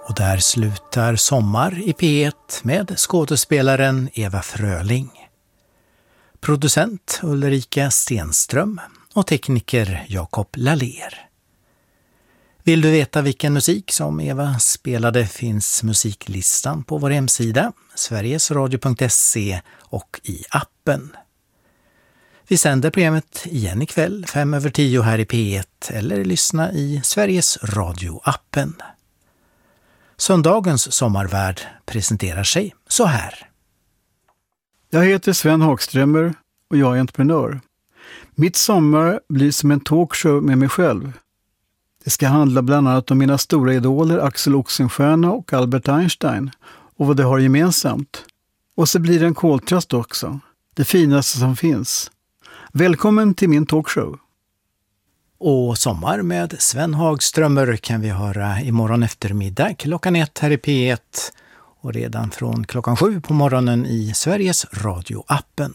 Och där slutar Sommar i P1 med skådespelaren Eva Fröling. Producent Ulrika Stenström och tekniker Jakob Laller. Vill du veta vilken musik som Eva spelade finns musiklistan på vår hemsida, sverigesradio.se och i appen. Vi sänder programmet igen ikväll 5:10 här i P1 eller lyssna i Sveriges Radio-appen. Söndagens sommarvärd presenterar sig så här. Jag heter Sven Hagströmer och jag är entreprenör. Mitt sommar blir som en talkshow med mig själv. Det ska handla bland annat om mina stora idoler Axel Oxenstierna och Albert Einstein och vad de har gemensamt. Och så blir det en koltrast också, det finaste som finns. Välkommen till min talkshow. Och Sommar med Sven Hagströmer kan vi höra imorgon eftermiddag klockan 1 här i P1 och redan från klockan 7 på morgonen i Sveriges Radio-appen.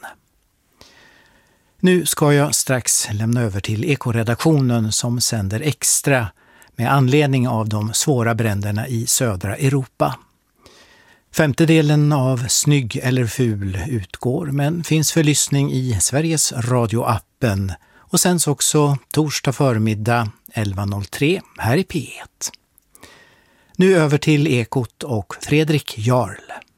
Nu ska jag strax lämna över till Ekoredaktionen som sänder extra med anledning av de svåra bränderna i södra Europa. 5:e delen av Snygg eller ful utgår men finns för lyssning i Sveriges Radio-appen och sänds också torsdag förmiddag 11:03 här i P1. Nu över till Ekot och Fredrik Jarl.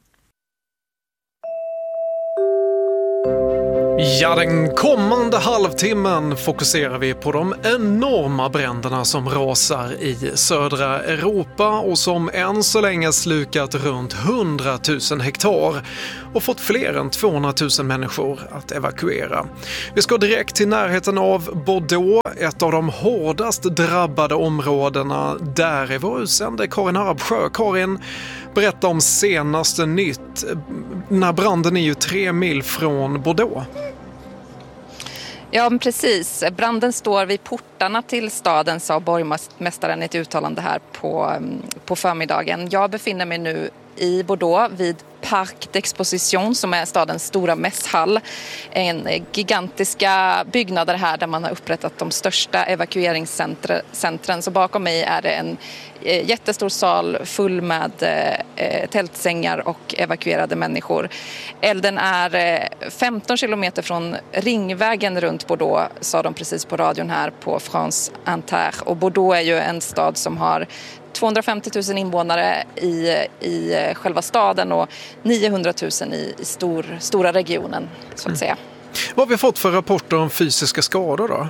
Ja, den kommande halvtimmen fokuserar vi på de enorma bränderna som rasar i södra Europa och som än så länge slukat runt 100 000 hektar och fått fler än 200 000 människor att evakuera. Vi ska direkt till närheten av Bordeaux, ett av de hårdast drabbade områdena. Där är vår utsände Karin Arbsjö. Karin, berätta om senaste nytt. Den här branden är ju 3 mil från Bordeaux. Ja, precis. Branden står vid portarna till staden, sa borgmästaren i ett uttalande här på förmiddagen. Jag befinner mig nu i Bordeaux vid Parc d'Exposition som är stadens stora mässhall. En gigantiska byggnader här där man har upprättat de största evakueringscentren. Så bakom mig är det en jättestor sal full med tältsängar och evakuerade människor. Elden är 15 kilometer från ringvägen runt Bordeaux, sa de precis på radion här på France Inter. Och Bordeaux är ju en stad som har 250 000 invånare i själva staden och 900 000 i stora regionen, så att säga. Vad har vi fått för rapporter om fysiska skador då?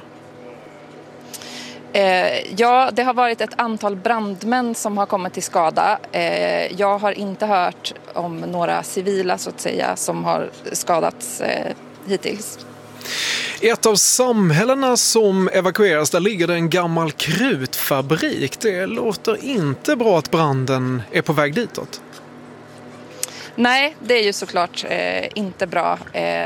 Ja, det har varit ett antal brandmän som har kommit till skada. Jag har inte hört om några civila, så att säga, som har skadats hittills. Ett av samhällena som evakueras, där ligger det en gammal krutfabrik. Det låter inte bra att branden är på väg ditåt. Nej, det är ju såklart inte bra.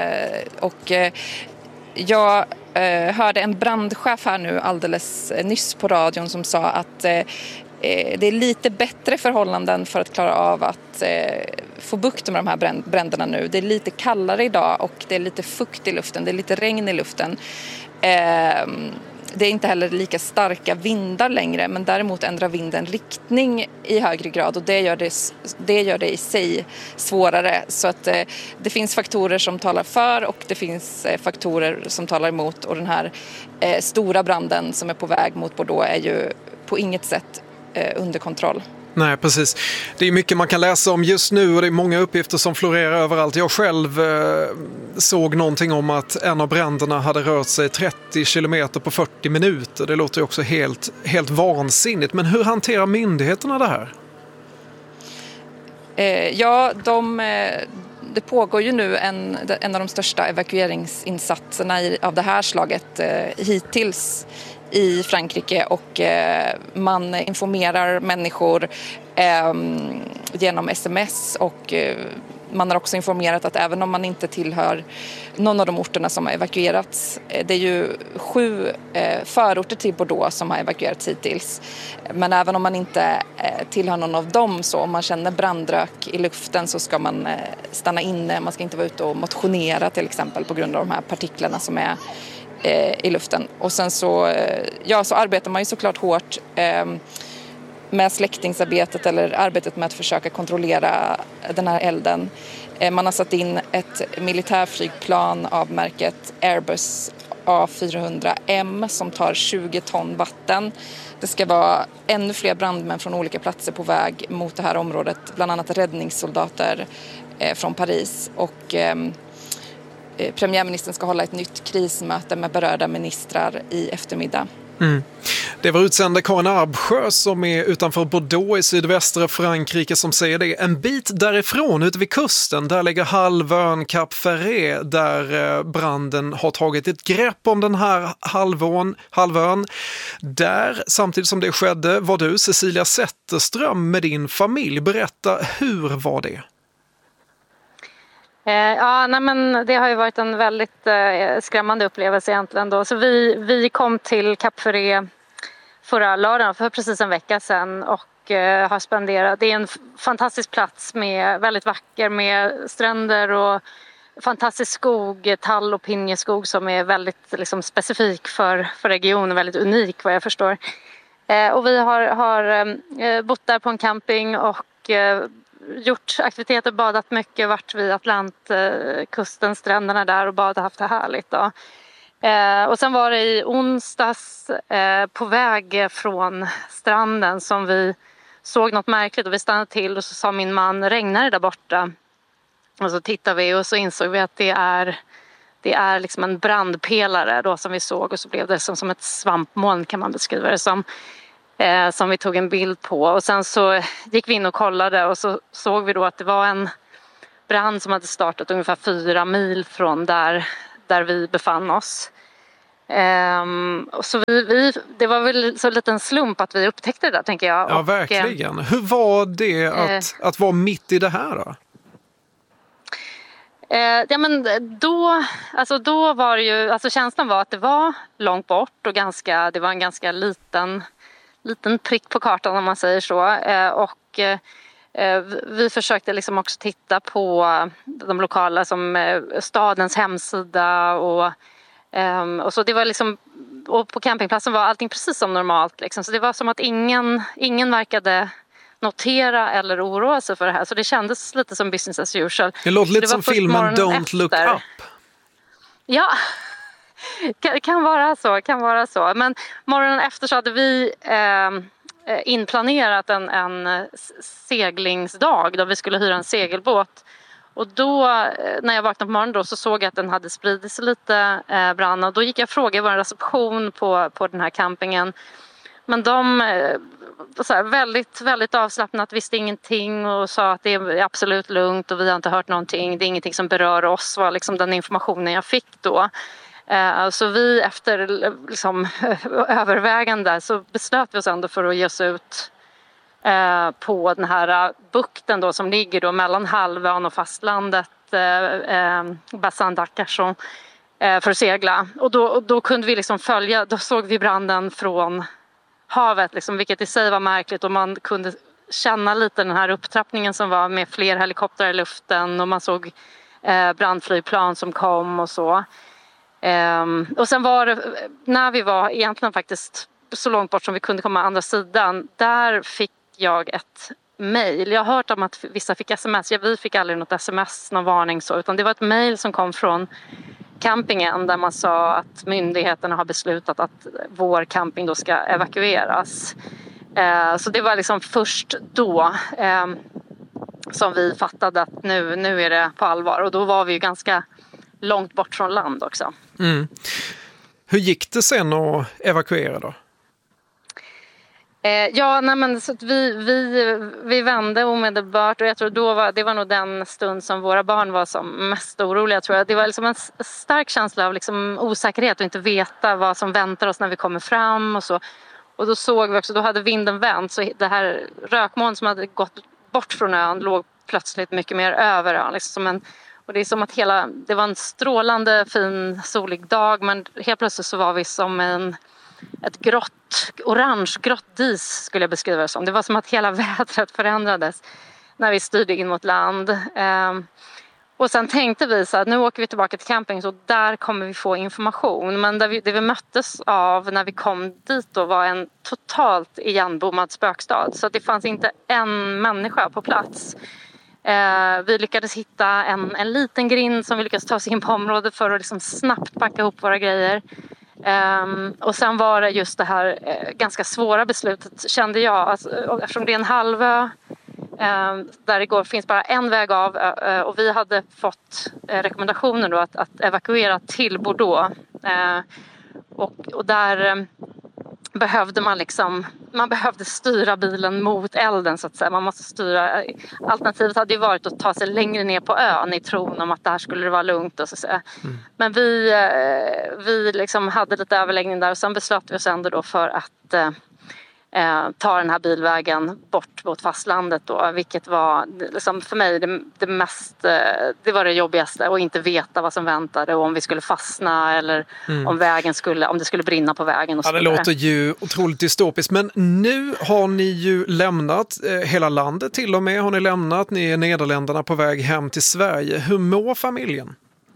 Jag hörde en brandchef här nu alldeles nyss på radion som sa att det är lite bättre förhållanden för att klara av att få bukt med de här bränderna nu. Det är lite kallare idag och det är lite fukt i luften, det är lite regn i luften. Det är inte heller lika starka vindar längre, men däremot ändrar vinden riktning i högre grad och det gör det i sig svårare. Så att det finns faktorer som talar för och det finns faktorer som talar emot, och den här stora branden som är på väg mot Bordeaux är ju på inget sätt under kontroll. Nej, precis. Det är mycket man kan läsa om just nu och det är många uppgifter som florerar överallt. Jag själv såg någonting om att en av bränderna hade rört sig 30 kilometer på 40 minuter. Det låter ju också helt vansinnigt. Men hur hanterar myndigheterna det här? Det pågår ju nu en av de största evakueringsinsatserna av det här slaget hittills i Frankrike, och man informerar människor genom sms, och man har också informerat att även om man inte tillhör någon av de orterna som har evakuerats, det är ju 7 förorter till Bordeaux som har evakuerats hittills, men även om man inte tillhör någon av dem, så om man känner brandrök i luften så ska man stanna inne, man ska inte vara ute och motionera till exempel på grund av de här partiklarna som är i luften. Och sen så arbetar man ju såklart hårt med släckningsarbetet eller arbetet med att försöka kontrollera den här elden. Man har satt in ett militärflygplan av märket Airbus A400M som tar 20 ton vatten. Det ska vara ännu fler brandmän från olika platser på väg mot det här området, bland annat räddningssoldater från Paris. Och premiärministern ska hålla ett nytt krismöte med berörda ministrar i eftermiddag. Det var utsände Karin Arbsjö som är utanför Bordeaux i sydvästra Frankrike som säger det. En bit därifrån, ute vid kusten, där ligger halvön Cap Ferret där branden har tagit ett grepp om den här halvön. Där, samtidigt som det skedde, var du, Cecilia Zetterström, med din familj. Berätta, hur var det? Men det har ju varit en väldigt skrämmande upplevelse egentligen då. Så vi kom till Cap Ferret förra lördagen för precis en vecka sedan och har spenderat. Det är en fantastisk plats med väldigt vacker med stränder och fantastisk skog, tall- och pinjeskog som är väldigt liksom, specifik för regionen, väldigt unik vad jag förstår. Och vi har bott där på en camping och gjort aktiviteter, badat mycket, varit vid Atlantkusten, stränderna där och badat, haft det härligt då. Och sen var det i onsdags på väg från stranden som vi såg något märkligt och vi stannade till och så sa min man, regnar det där borta? Och så tittade vi och så insåg vi att det är liksom en brandpelare då som vi såg och så blev det som ett svampmoln kan man beskriva det som vi tog en bild på. Och sen så gick vi in och kollade och så såg vi då att det var en brand som hade startat ungefär 4 mil från där vi befann oss. Så det var väl så en liten slump att vi upptäckte det där, tänker jag. Ja, verkligen. Hur var det att vara mitt i det här då? Då var det ju, alltså känslan var att det var långt bort och det var en ganska liten prick på kartan om man säger så. Vi försökte liksom också titta på de lokala som stadens hemsida och så det var liksom, och på campingplatsen var allting precis som normalt liksom. Så det var som att ingen verkade notera eller oroa sig för det här. Så det kändes lite som business as usual. Det låter lite som filmen Don't Look Up. Ja, kan vara så. Men morgonen efter så hade vi inplanerat en seglingsdag då vi skulle hyra en segelbåt. Och då, när jag vaknade på morgonen då, så såg jag att den hade spridit sig lite brand. Och då gick jag och frågade vår reception på den här campingen. Men de så här, väldigt, väldigt avslappnat, visste ingenting och sa att det är absolut lugnt och vi har inte hört någonting. Det är ingenting som berör oss, var liksom den informationen jag fick då. Så vi efter liksom, övervägande så beslöt vi oss ändå för att ge oss ut på den här bukten då, som ligger då mellan halvön och fastlandet, Bassin d'Arcachon, för att segla. Och då kunde vi liksom följa, då såg vi branden från havet, liksom, vilket i sig var märkligt och man kunde känna lite den här upptrappningen som var med fler helikoptrar i luften och man såg brandflygplan som kom och så. Och sen var det, när vi var egentligen faktiskt så långt bort som vi kunde komma andra sidan, där fick jag ett mejl. Jag har hört om att vissa fick sms. Vi fick aldrig något sms, någon varning så, utan det var ett mejl som kom från campingen där man sa att myndigheterna har beslutat att vår camping då ska evakueras. Så det var liksom först då som vi fattade att nu är det på allvar. Och då var vi ju ganska långt bort från land också. Mm. Hur gick det sen att evakuera då? Så att vi vände omedelbart och jag tror det var nog den stund som våra barn var som mest oroliga, tror jag. Det var liksom en stark känsla av liksom osäkerhet och inte veta vad som väntar oss när vi kommer fram och så. Och då såg vi också, då hade vinden vänt så det här rökmoln som hade gått bort från ön låg plötsligt mycket mer över ön. Liksom och det är som att det var en strålande fin solig dag men helt plötsligt så var vi som ett orange-grått dis skulle jag beskriva det som. Det var som att hela vädret förändrades när vi styrde in mot land. Och sen tänkte vi så att nu åker vi tillbaka till camping så där kommer vi få information. Men det vi möttes av när vi kom dit då var en totalt igenbommad spökstad. Så det fanns inte en människa på plats. Vi lyckades hitta en liten grind som vi lyckades ta oss in på området för att liksom snabbt packa ihop våra grejer. Och sen var det just det här ganska svåra beslutet kände jag. Alltså, eftersom det är en halvö där det finns bara en väg av och vi hade fått rekommendationer då att evakuera till Bordeaux. Och där behövde man behövde styra bilen mot elden så att säga. Man måste styra. Alternativet hade ju varit att ta sig längre ner på ön i tron om att där skulle det vara lugnt och så att säga. Men vi liksom hade lite överläggning där och sen beslöt vi oss ändå då för att ta den här bilvägen bort mot fastlandet då, vilket var liksom för mig det var det jobbigaste att inte veta vad som väntade och om vi skulle fastna eller om det skulle brinna på vägen och så. Ja, det låter ju otroligt dystopiskt, men nu har ni ju lämnat hela landet till och med har ni lämnat, ni är i Nederländerna på väg hem till Sverige. Hur mår familjen?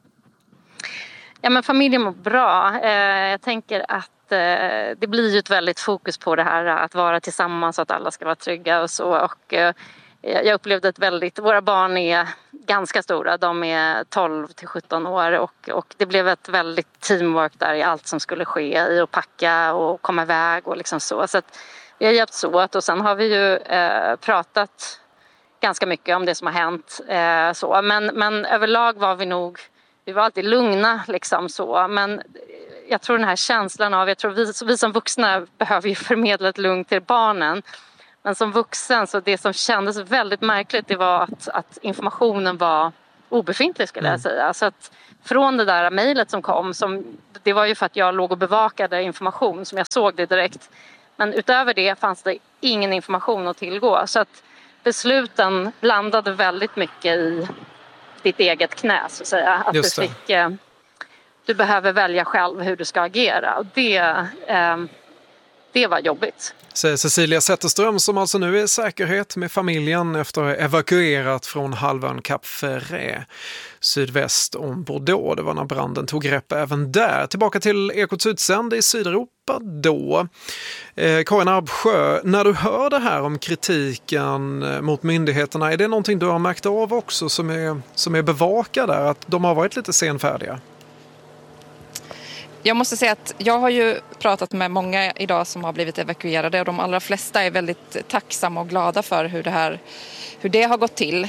Ja, men familjen mår bra. Jag tänker att det blir ju ett väldigt fokus på det här att vara tillsammans så att alla ska vara trygga och så. Och jag upplevde våra barn är ganska stora, de är 12 till 17 år och det blev ett väldigt teamwork där i allt som skulle ske i att packa och komma iväg och liksom så. Så att vi har hjälpts åt och sen har vi ju pratat ganska mycket om det som har hänt. Så. Men överlag var vi var alltid lugna liksom så, men jag tror den här känslan av, vi som vuxna behöver ju förmedla ett lugn till barnen. Men som vuxen så det som kändes väldigt märkligt det var att informationen var obefintlig skulle jag säga. Så att från det där mejlet som kom, det var ju för att jag låg och bevakade information som jag såg det direkt. Men utöver det fanns det ingen information att tillgå. Så att besluten landade väldigt mycket i ditt eget knä så att säga. Att du behöver välja själv hur du ska agera och det var jobbigt. Säger Cecilia Zetterström som alltså nu är i säkerhet med familjen efter att ha evakuerat från halvön Cap Ferret sydväst om Bordeaux. Det var när branden tog grepp även där. Tillbaka till Ekots utsände i Sydeuropa då. Karin Arbsjö, när du hör det här om kritiken mot myndigheterna, är det någonting du har märkt av också som är bevakad där, att de har varit lite senfärdiga? Jag måste säga att jag har ju pratat med många idag som har blivit evakuerade och de allra flesta är väldigt tacksamma och glada för hur det har gått till.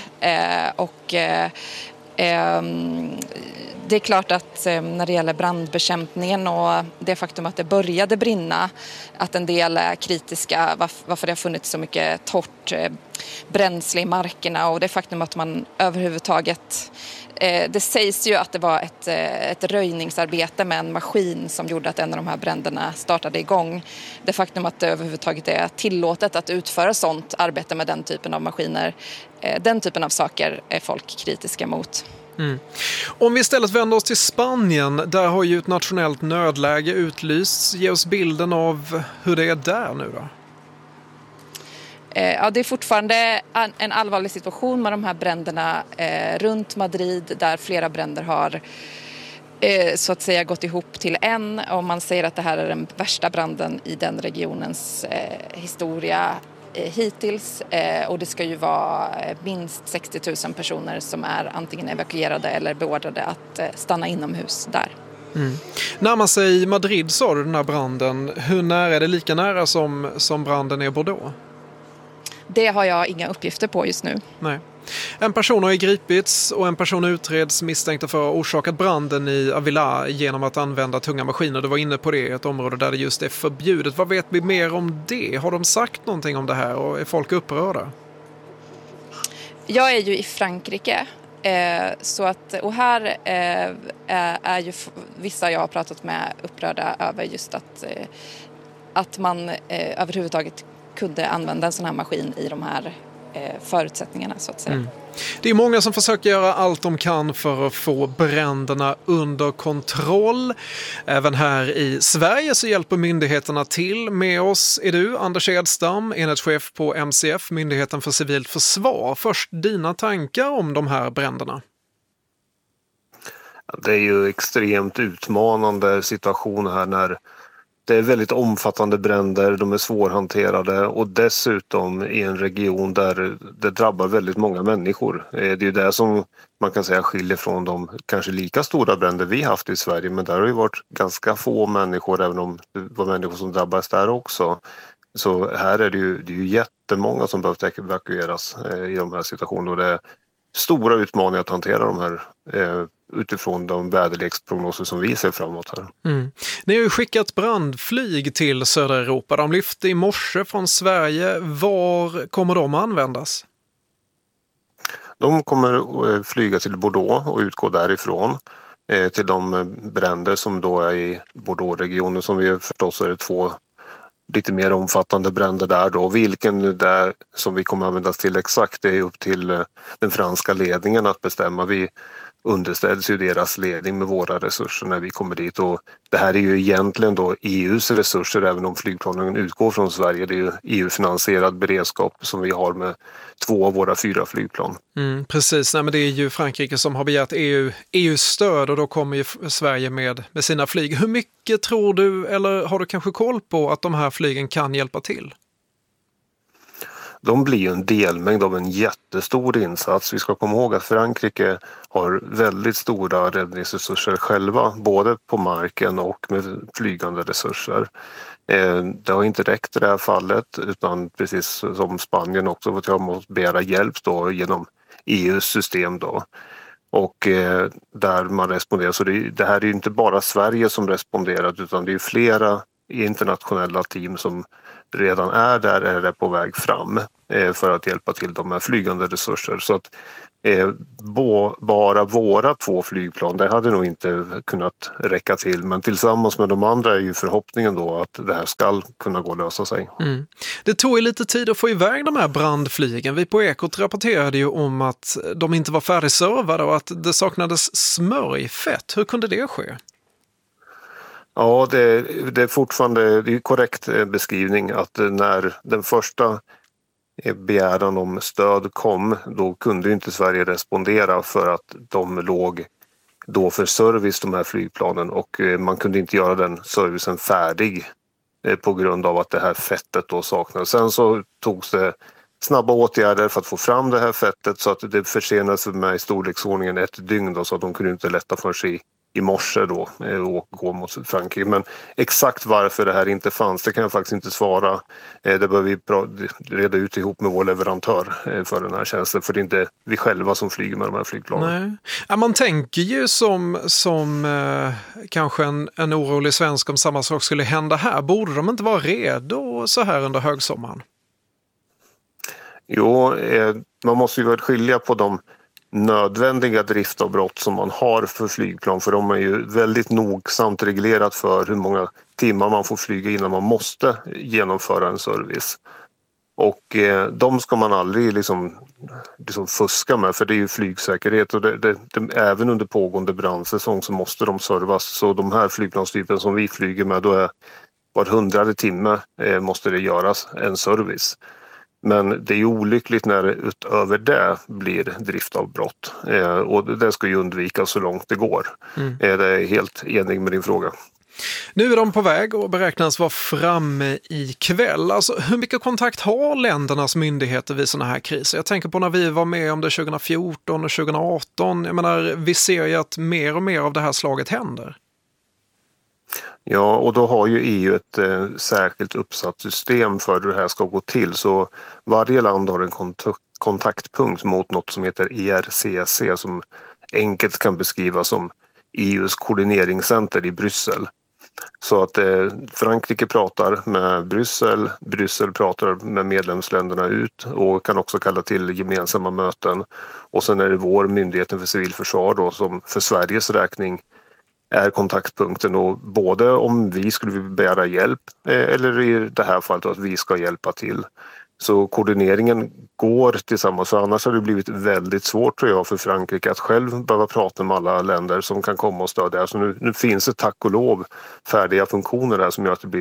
Det är klart att när det gäller brandbekämpningen och det faktum att det började brinna, att en del är kritiska varför det har funnits så mycket torrt bränsle i markerna och det faktum att man överhuvudtaget det sägs ju att det var ett röjningsarbete med en maskin som gjorde att en av de här bränderna startade igång. Det faktum att det överhuvudtaget är tillåtet att utföra sånt arbete med den typen av maskiner, den typen av saker är folk kritiska mot. Om vi istället vänder oss till Spanien, där har ju ett nationellt nödläge utlysts. Ge oss bilden av hur det är där nu då. Ja, det är fortfarande en allvarlig situation med de här bränderna runt Madrid där flera bränder har så att säga gått ihop till en och man säger att det här är den värsta branden i den regionens historia hittills och det ska ju vara minst 60 000 personer som är antingen evakuerade eller beordrade att stanna inomhus där. Närmar sig Madrid sa du den här branden. Hur nära är det, lika nära som branden är i Bordeaux? Det har jag inga uppgifter på just nu. Nej. En person har gripits och en person utreds misstänkta för att ha orsakat branden i Avila genom att använda tunga maskiner. Du var inne på det, ett område där det just är förbjudet. Vad vet vi mer om det? Har de sagt någonting om det här och är folk upprörda? Jag är ju i Frankrike så att, och här är ju vissa jag har pratat med upprörda över just att man överhuvudtaget kunde använda en sån här maskin i de här förutsättningarna så att säga. Det är många som försöker göra allt de kan för att få bränderna under kontroll. Även här i Sverige så hjälper myndigheterna till. Med oss är du, Anders Edstam, enhetschef på MCF, Myndigheten för civilt försvar. Först dina tankar om de här bränderna. Det är ju extremt utmanande situation här när det är väldigt omfattande bränder, de är svårhanterade och dessutom i en region där det drabbar väldigt många människor. Det är ju det som man kan säga skiljer från de kanske lika stora bränder vi haft i Sverige, men där har det varit ganska få människor, även om det var människor som drabbades där också. Så här är det är ju jättemånga som behövt evakueras i de här situationerna och det är stora utmaningar att hantera de här utifrån de väderleksprognoser som vi ser framåt här. Ni har ju skickat brandflyg till södra Europa. De lyfte i morse från Sverige. Var kommer de att användas? De kommer flyga till Bordeaux och utgå därifrån till de bränder som då är i Bordeaux-regionen, som vi förstås är 2 lite mer omfattande bränder där då. Vilken där som vi kommer användas till exakt, det är upp till den franska ledningen att bestämma. Vi underställs ju deras ledning med våra resurser när vi kommer dit, och det här är ju egentligen då EUs resurser även om flygplanen utgår från Sverige. Det är ju EU-finansierad beredskap som vi har med 2 av våra 4 flygplan. Precis, nej, men det är ju Frankrike som har begärt EUs stöd och då kommer ju Sverige med sina flyg. Hur mycket tror du, eller har du kanske koll på att de här flygen kan hjälpa till? De blir ju en delmängd av en jättestor insats. Vi ska komma ihåg att Frankrike har väldigt stora räddningsresurser själva, både på marken och med flygande resurser. Det har inte räckt i det här fallet, utan precis som Spanien också fått måste begära hjälp då genom EUs system då. Och där man responderar. Så det här är ju inte bara Sverige som responderat, utan det är flera internationella team som redan är där eller på väg fram för att hjälpa till de här flygande resurser. Så att bara våra 2 flygplan, det hade nog inte kunnat räcka till, men tillsammans med de andra är ju förhoppningen då att det här ska kunna gå att lösa sig. Det tog ju lite tid att få iväg de här brandflygen. Vi på Ekot rapporterade ju om att de inte var färdigservade och att det saknades smörjfett. Hur kunde det ske? Ja, det är fortfarande det är korrekt beskrivning att när den första begäran om stöd kom, då kunde inte Sverige respondera för att de låg då för service, de här flygplanen, och man kunde inte göra den servicen färdig på grund av att det här fettet då saknades. Sen så togs det snabba åtgärder för att få fram det här fettet, så att det försenades med i storleksordningen 1 dygn då, så att de kunde inte lätta för sig i morse då och gå mot Frankrike. Men exakt varför det här inte fanns, det kan jag faktiskt inte svara. Det behöver vi reda ut ihop med vår leverantör för den här tjänsten, för det är inte vi själva som flyger med de här flygplanen. Nej. Ja, man tänker ju som kanske en orolig svensk om samma sak skulle hända här. Borde de inte vara redo så här under högsommaren? Jo, man måste ju skilja på de nödvändiga driftavbrott som man har för flygplan, för de är ju väldigt nogsamt reglerat för hur många timmar man får flyga innan man måste genomföra en service. Och de ska man aldrig liksom fuska med, för det är ju flygsäkerhet, och även under pågående brandsäsong så måste de servas. Så de här flygplanstypen som vi flyger med, då är var 100:e timme måste det göras en service. Men det är ju olyckligt när det utöver det blir driftavbrott, och det ska ju undvikas så långt det går. Det är helt enig med din fråga. Nu är de på väg och beräknas vara framme ikväll. Alltså, hur mycket kontakt har ländernas myndigheter vid sådana här kriser? Jag tänker på när vi var med om det 2014 och 2018. Jag menar, vi ser ju att mer och mer av det här slaget händer. Ja, och då har ju EU ett särskilt uppsatt system för hur det här ska gå till. Så varje land har en kontaktpunkt mot något som heter ERCC, som enkelt kan beskrivas som EUs koordineringscenter i Bryssel. Så att Frankrike pratar med Bryssel pratar med medlemsländerna ut och kan också kalla till gemensamma möten. Och sen är det vår Myndigheten för civilförsvar då, som för Sveriges räkning är kontaktpunkten, och både om vi skulle begära hjälp eller i det här fallet att vi ska hjälpa till. Så koordineringen går tillsammans, för annars har det blivit väldigt svårt, tror jag, för Frankrike att själv behöva prata med alla länder som kan komma och stödja. Så nu finns det tack och lov färdiga funktioner där som gör att det blir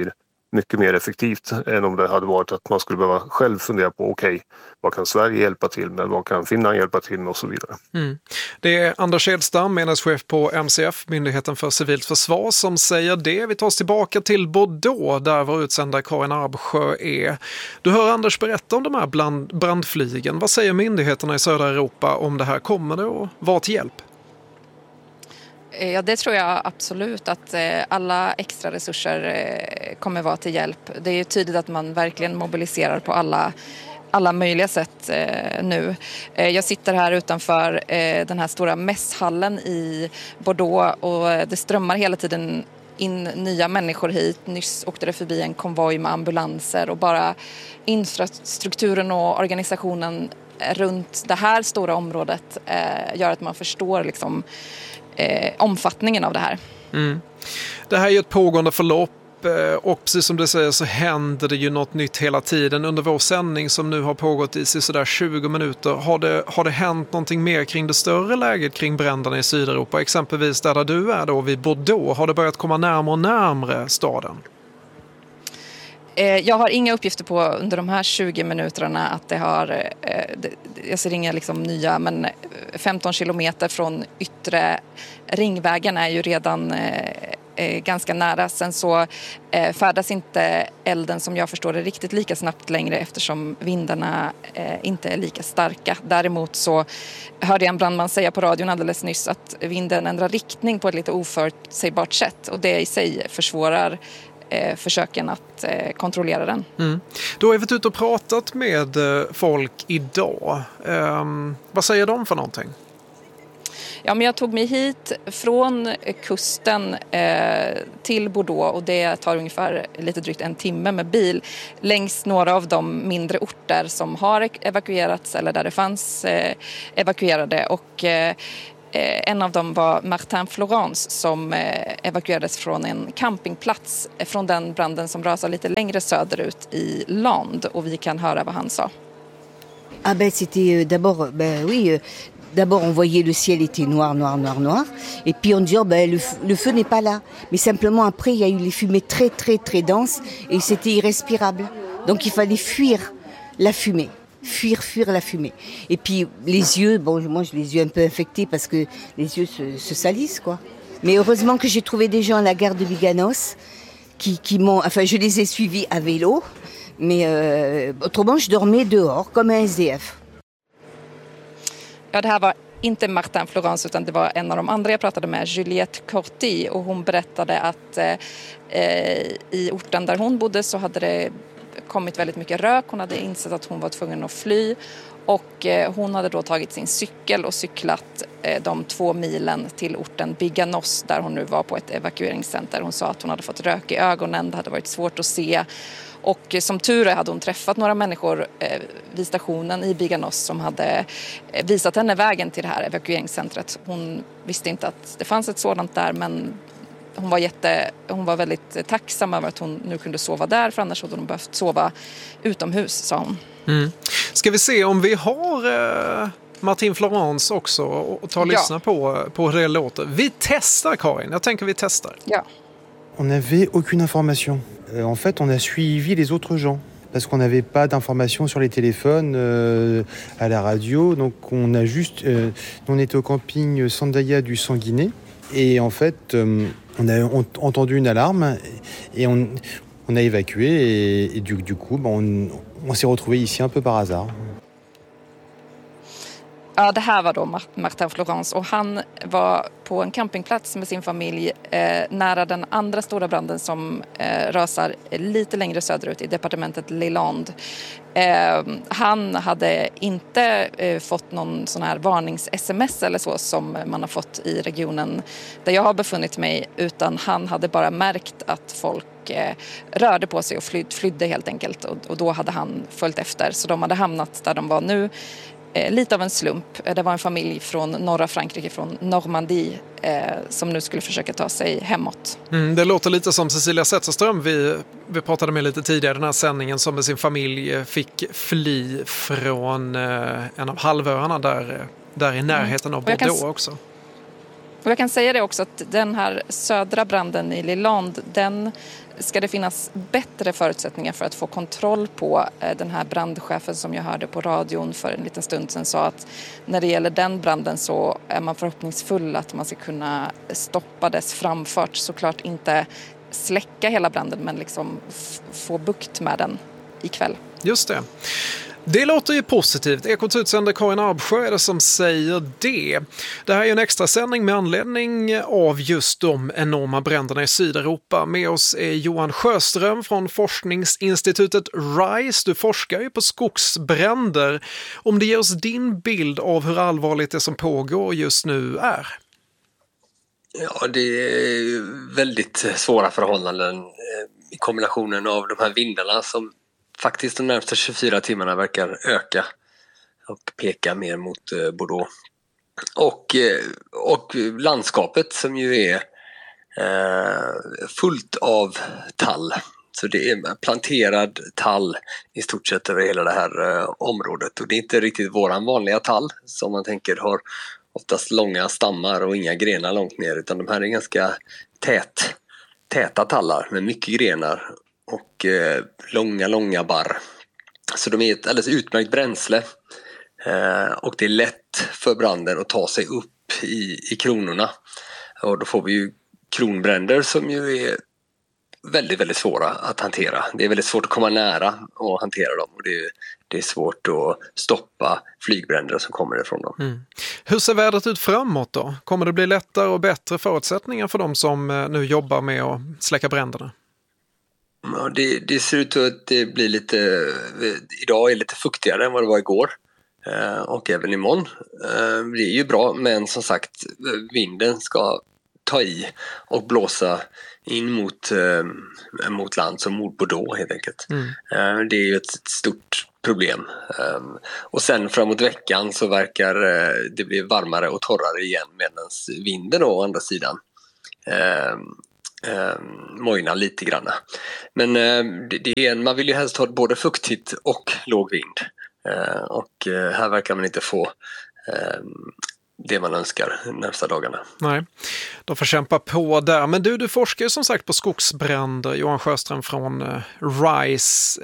mycket mer effektivt än om det hade varit att man skulle behöva själv fundera på vad kan Sverige hjälpa till med, vad kan Finland hjälpa till med och så vidare. Det är Anders Edstam, enhetschef på MCF, Myndigheten för civilt försvar, som säger det. Vi tar oss tillbaka till Bordeaux där vår utsända Karin Arbsjö är. Du hör Anders berätta om de här brandflygen. Vad säger myndigheterna i södra Europa om det här? Kommer det att vara till hjälp? Ja, det tror jag absolut, att alla extra resurser kommer vara till hjälp. Det är tydligt att man verkligen mobiliserar på alla möjliga sätt nu. Jag sitter här utanför den här stora mässhallen i Bordeaux och det strömmar hela tiden in nya människor hit. Nyss åkte det förbi en konvoj med ambulanser och bara infrastrukturen och organisationen runt det här stora området gör att man förstår liksom omfattningen av det här. Det här är ju ett pågående förlopp och precis som du säger så händer det ju något nytt hela tiden. Under vår sändning som nu har pågått i sådär 20 minuter har det hänt någonting mer kring det större läget kring bränderna i Sydeuropa, exempelvis där du är då vid Bordeaux. Har det börjat komma närmare och närmare staden? Jag har inga uppgifter på under de här 20 minuterna att det har, jag ser inga liksom nya, men 15 kilometer från yttre ringvägen är ju redan ganska nära. Sen så färdas inte elden som jag förstår det riktigt lika snabbt längre eftersom vindarna inte är lika starka. Däremot så hörde jag en brandman säga på radion alldeles nyss att vinden ändrar riktning på ett lite oförutsägbart sätt och det i sig försvårar försöken att kontrollera den. Du har varit ute och pratat med folk idag. Vad säger de för någonting? Ja, men jag tog mig hit från kusten till Bordeaux och det tar ungefär lite drygt en timme med bil längs några av de mindre orter som har evakuerats eller där det fanns evakuerade och en av dem var Martin-Florence som evakuerades från en campingplats från den branden som rasade lite längre söderut i Land och vi kan höra vad han sa. Ah ben c'était d'abord d'abord on voyait le ciel était noir et puis on disait le feu n'est pas là mais simplement après il y a eu les fumées très denses et c'était irrespirable. Donc il fallait fuir la fumée. Fuir la fumée. Et puis les yeux, bon moi j'ai les yeux un peu infectés parce que les yeux se salissent quoi. Mais heureusement que j'ai trouvé des gens à la gare de Biganos qui m'ont, enfin je les ai suivis à vélo, mais autrement je dormais dehors comme un SDF. Ja, det här var inte Martin Florence utan det var en av de andra jag pratade med, Juliette Corti, och hon berättade att i orten där hon bodde så hade det kommit väldigt mycket rök. Hon hade insett att hon var tvungen att fly och hon hade då tagit sin cykel och cyklat de 2 milen till orten Biganos där hon nu var på ett evakueringscenter. Hon sa att hon hade fått rök i ögonen, det hade varit svårt att se och som tur är hade hon träffat några människor vid stationen i Biganos som hade visat henne vägen till det här evakueringscentret. Hon visste inte att det fanns ett sådant där men hon var väldigt tacksam över att hon nu kunde sova där för annars hade hon behövt sova utomhus, sa hon. Ska vi se om vi har Martin Florence också och ta och lyssna på hur det låter. Vi testar, Karin. Jag tänker vi testar. Ja. On n'avait aucune information. En fait, on a suivi les autres gens. Parce qu'on n'avait pas d'informations sur les téléphones, à la radio. Donc on a juste... on était au camping Sandaïa du Sanguinet. Et en fait, on a entendu une alarme et on a évacué. Et du coup, on s'est retrouvés ici un peu par hasard. Ja, det här var då Martin Florence och han var på en campingplats med sin familj nära den andra stora branden som rasar lite längre söderut i departementet Leland. Han hade inte fått någon sån här varnings-sms eller så som man har fått i regionen där jag har befunnit mig utan han hade bara märkt att folk rörde på sig och flydde helt enkelt och då hade han följt efter så de hade hamnat där de var nu. Lite av en slump. Det var en familj från norra Frankrike, från Normandie, som nu skulle försöka ta sig hemåt. Det låter lite som Cecilia Zetterström vi pratade med lite tidigare den här sändningen som med sin familj fick fly från en av halvöarna där i närheten av Bordeaux också. Och jag kan säga det också att den här södra branden i Leland, den ska det finnas bättre förutsättningar för att få kontroll på den här brandchefen som jag hörde på radion för en liten stund sedan sa att när det gäller den branden så är man förhoppningsfull att man ska kunna stoppa dess framfart. Såklart inte släcka hela branden men liksom få bukt med den ikväll. Just det. Det låter ju positivt. Ekots utsände Karin Arbsjö är det som säger det. Det här är en extra sändning med anledning av just de enorma bränderna i Sydeuropa. Med oss är Johan Sjöström från forskningsinstitutet RISE. Du forskar ju på skogsbränder. Om det ger oss din bild av hur allvarligt det som pågår just nu är. Ja, det är väldigt svåra förhållanden i kombinationen av de här vindarna som faktiskt de närmaste 24 timmarna verkar öka och peka mer mot Bordeaux. Och landskapet som ju är fullt av tall. Så det är planterad tall i stort sett över hela det här området. Och det är inte riktigt våran vanliga tall som man tänker har oftast långa stammar och inga grenar långt ner. Utan de här är ganska täta tallar med mycket grenar och långa barr. Så de är ett alldeles utmärkt bränsle och det är lätt för branden att ta sig upp i kronorna. Och då får vi ju kronbränder som ju är väldigt, väldigt svåra att hantera. Det är väldigt svårt att komma nära och hantera dem och det är svårt att stoppa flygbränder som kommer ifrån dem. Mm. Hur ser vädret ut framåt då? Kommer det bli lättare och bättre förutsättningar för de som nu jobbar med att släcka bränderna? Ja, det ser ut att det blir idag är lite fuktigare än vad det var igår och även imorgon. Det är ju bra men som sagt vinden ska ta i och blåsa in mot land som mot Bordeaux helt enkelt. Det är ju ett stort problem. Och sen framåt veckan så verkar det bli varmare och torrare igen medan vinden å andra sidan mojna lite grann. Men man vill ju helst ha både fuktigt och låg vind. Och här verkar man inte få det man önskar närmsta dagarna. Nej, de får kämpa på där. Men du forskar ju som sagt på skogsbränder, Johan Sjöström från RISE.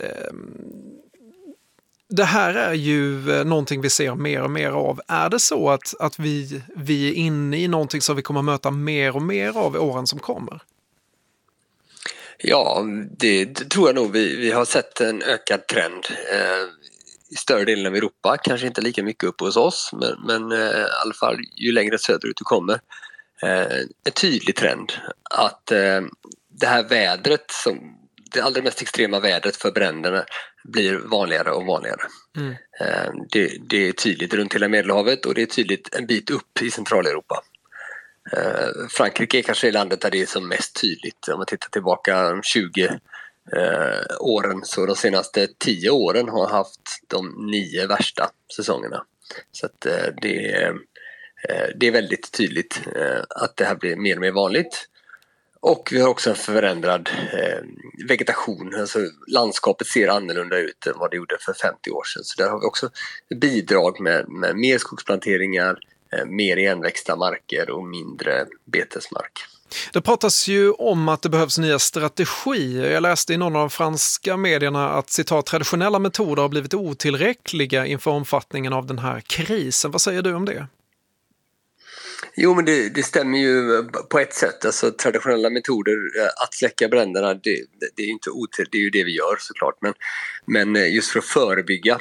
Det här är ju någonting vi ser mer och mer av. Är det så att vi är inne i någonting som vi kommer möta mer och mer av i åren som kommer? Ja, det tror jag nog. Vi har sett en ökad trend i större delen av Europa. Kanske inte lika mycket upp hos oss, men i alla fall ju längre söderut du kommer. En tydlig trend att det här vädret, det allra mest extrema vädret för bränderna blir vanligare och vanligare. Det är tydligt runt hela Medelhavet och det är tydligt en bit upp i Centraleuropa. Frankrike är kanske landet där det är som mest tydligt. Om man tittar tillbaka 20 åren så de senaste 10 åren har haft de 9 värsta säsongerna. Så att det är väldigt tydligt att det här blir mer och mer vanligt. Och vi har också en förändrad vegetation. Alltså landskapet ser annorlunda ut än vad det gjorde för 50 år sedan. Så där har vi också bidrag med mer skogsplanteringar, mer igenväxta marker och mindre betesmark. Det pratas ju om att det behövs nya strategier. Jag läste i någon av de franska medierna att citat, traditionella metoder har blivit otillräckliga inför omfattningen av den här krisen. Vad säger du om det? Jo, men det stämmer ju på ett sätt. Alltså traditionella metoder att släcka bränderna, det är inte det är ju det vi gör såklart. Men just för att förebygga